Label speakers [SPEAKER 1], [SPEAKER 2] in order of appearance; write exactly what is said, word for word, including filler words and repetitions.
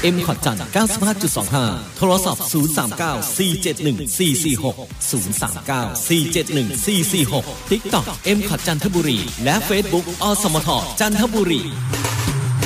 [SPEAKER 1] M ขอดจันทร์ เก้าสิบห้าจุดสองห้า โทรศัพท์ศูนย์ สาม เก้า สี่ เจ็ด หนึ่ง สี่ สี่ หก ศูนย์ สาม เก้า สี่ เจ็ด หนึ่ง สี่ สี่ หก TikTok M ขอดจันทบุรีและ Facebook อสมทจันทบุรี